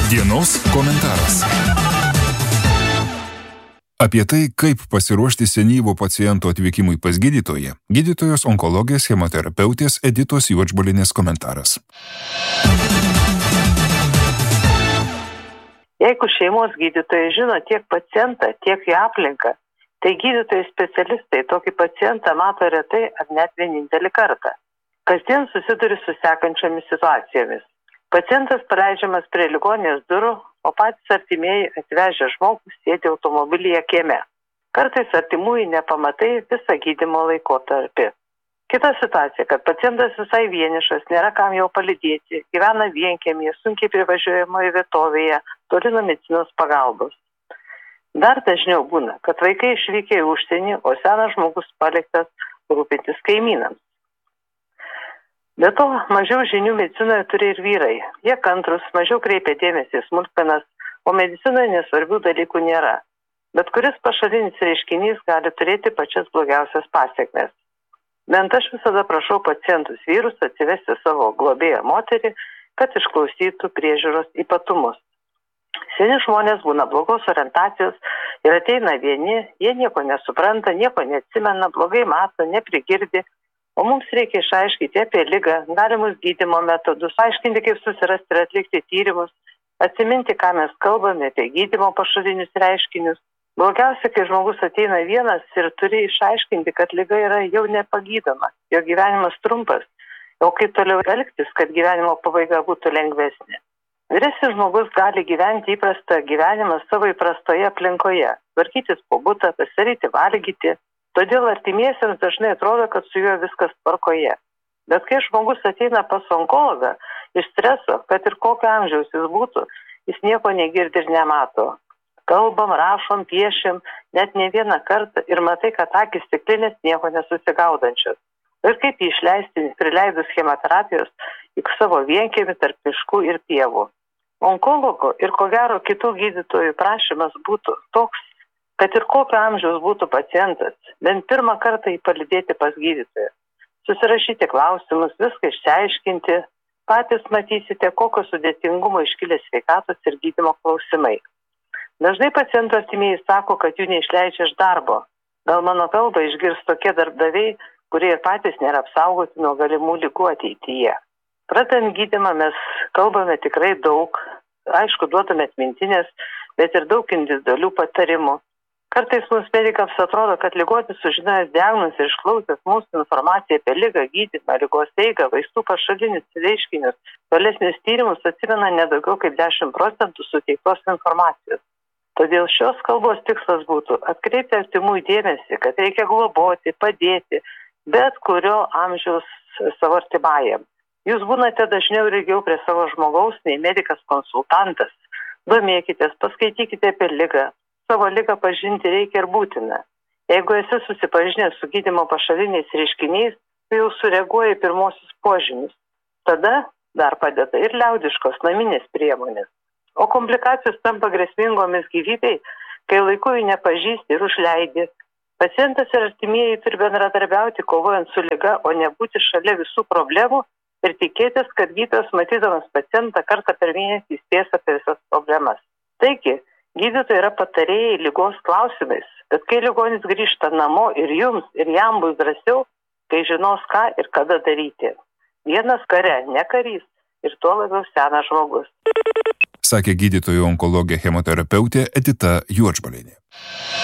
Dienos komentaras. Apie tai, kaip pasiruošti senyvo paciento atvykimui pas gydytoją, gydytojos onkologės chemoterapeutės Editos Juodžbalienės komentaras. Jeigu šeimos gydytojai žino tiek pacientą, tiek jo aplinką, tai gydytojai specialistai tokį pacientą mato retai ar net vienintelį kartą. Kasdien susiduri su sekančiomis situacijomis. Pacientas paleidžiamas prie ligoninės durų, o patys artimieji atvežę žmogų sėdi automobilyje kieme. Kartais artimųjų nepamatai visą gydymo laikotarpį. Kita situacija, kad pacientas visai vienišas, nėra kam jau palydėti, gyvena vienkiemyje, sunkiai privažiuojamoje vietovėje, toli nuo medicinos pagalbos. Dar dažniau būna, kad vaikai išvykę į užsienį, o senas žmogus paliktas rūpintis kaimynams. Be to, mažiau žinių medicinoje turi ir vyrai. Jie kantrus, mažiau kreipia dėmesį į smulkmenas, o medicinoje nesvarbių dalykų nėra. Bet kuris pašalinis reiškinys gali turėti pačias blogiausias pasekmes. Bent aš visada prašau pacientus vyrus atsivesti savo globėją moterį, kad išklausytų priežiūros ypatumus. Seni žmonės būna blogos orientacijos ir ateina vieni, jie nieko nesupranta, nieko neatsimena, blogai mato, neprigirdi. O mums reikia išaiškinti apie ligą, galimus gydymo metodus, aiškinti, kaip susirasti ir atlikti tyrimus, atsiminti, ką mes kalbame apie gydymo pašalinius reiškinius. Blogiausia, kai žmogus ateina vienas ir turi išaiškinti, kad liga yra jau nepagydoma, jo gyvenimas trumpas, o kaip toliau elgtis, kad gyvenimo pabaiga būtų lengvesnė. Vyresnis žmogus gali gyventi įprastą gyvenimą savo įprastoje aplinkoje, tvarkytis po butą, pasiryti, valgyti. Todėl artimiesiems dažnai atrodo, kad su juo viskas tvarkoje. Bet kai žmogus ateina pas onkologą, iš streso, kad ir kokio amžiaus jis būtų, jis nieko negirdi ir nemato. Kalbam, rašom, piešim, net ne vieną kartą ir matai, kad akys stiklinės nieko nesusigaudančios. Ir kaip jį išleisti, prileidus chemoterapijos į savo vienkiemį tarp miškų ir pievų. Onkologo ir ko gero kitų gydytojų prašymas būtų toks, kad ir kokio amžiaus būtų pacientas, bent pirmą kartą jį palydėti pas gydytoją. Susirašyti klausimus, viską išsiaiškinti, patys matysite, kokio sudėtingumo iškilę sveikatos ir gydymo klausimai. Dažnai pacientų artimieji sako, kad jų neišleidžia iš darbo. Gal mano kalbą išgirs tokie darbdaviai, kurie ir patys nėra apsaugoti nuo galimų ligų ateityje. Pradedant gydymą mes kalbame tikrai daug, aišku, duodame atmintinės, bet ir daug individualių patarimų. Kartais mums medikams atrodo, kad ligonis sužinojęs diagnozę ir išklausęs mūsų informaciją apie ligą, gydymą, ligos eigą, vaistų pašalinius reiškinius, tolesnius tyrimus atsimena nedaugiau kaip 10% suteiktos informacijos. Todėl šios kalbos tikslas būtų atkreipti artimųjų dėmesį, kad reikia globoti, padėti bet kurio amžiaus savo artimajam. Jūs būnate dažniau ir ilgiau prie savo žmogaus nei medikas konsultantas. Domėkitės, paskaitykite apie ligą. Savo ligą pažinti reikia ir būtina. Jeigu esi susipažinęs su gydymo pašaliniais reiškiniais, tai jau sureaguoji pirmosius požymius. Tada dar padeda ir liaudiškos naminės priemonės. O komplikacijos tampa grėsmingomis gyvybei, kai laiku jų nepažįsti ir užleidi. Pacientas ir artimieji turi bendradarbiauti kovojant su liga, o nebūti šalia visų problemų ir tikėtis, kad gydytojas matydamas pacientą kartą per mėnesį įspės apie visas problemas. Taigi, gydytojai yra patarėjai ligos klausimais, bet kai ligonis grįžta namo ir jums, ir jam bus drąsiau, kai žinos ką ir kada daryti. Vienas kare, ne karys, ir tuo labiau senas žmogus. Sakė gydytojų onkologė chemoterapeutė Edita Juodžbalienė.